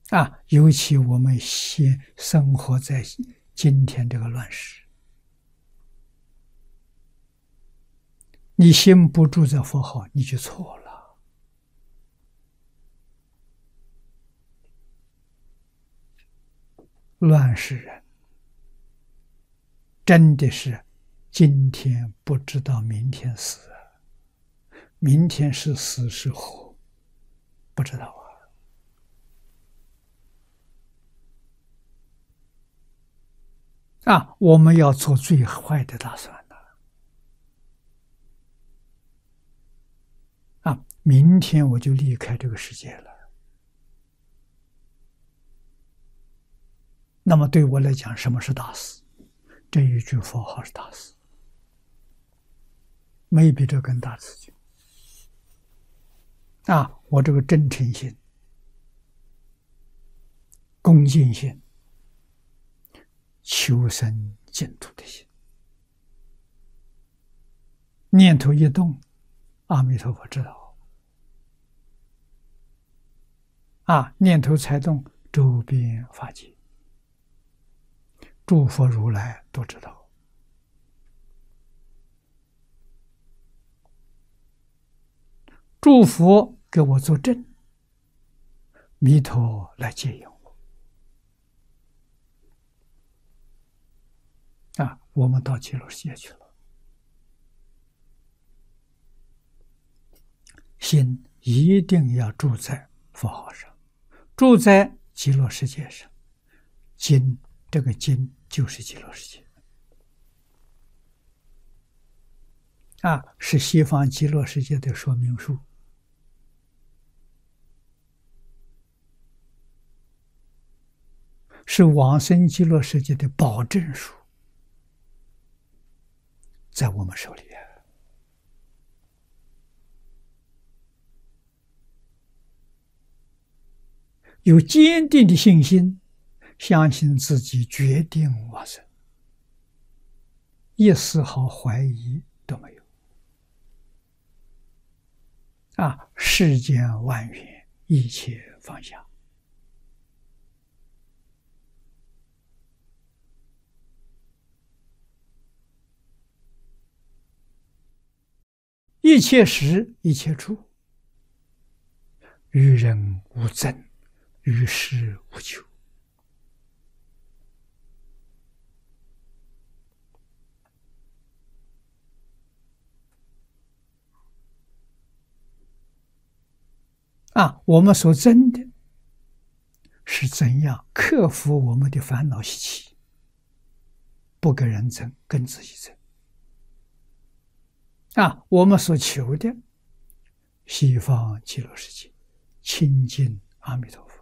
尤其我们先生活在今天这个乱世，你心不住在佛号，你就错了。乱世人真的是今天不知道明天死，明天是死是活，不知道我们要做最坏的打算明天我就离开这个世界了。那么对我来讲，什么是大事？这一句佛号是大事，没比这更大的事情。我这个真诚心、恭敬心、求生净土的心，念头一动，阿弥陀佛知道。念头才动，周边法界诸佛如来都知道。诸佛给我作证，弥陀来接引我。我们到极乐世界去了，心一定要住在佛号上，住在极乐世界上。经，这个经就是极乐世界是西方极乐世界的说明书，是往生极乐世界的保证书，在我们手里有坚定的信心，相信自己决定往生，一丝毫怀疑都没有。世间万缘，一切放下。一切时，一切处，与人无争，与世无求。我们所争的是怎样克服我们的烦恼习气，不跟人争，跟自己争。我们所求的西方极乐世界，亲近阿弥陀佛。